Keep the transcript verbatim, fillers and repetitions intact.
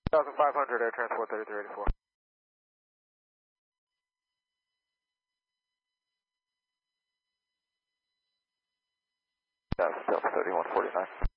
fifteen hundred Air Transport thirty-three eighty-four. That's still thirty-one forty-nine.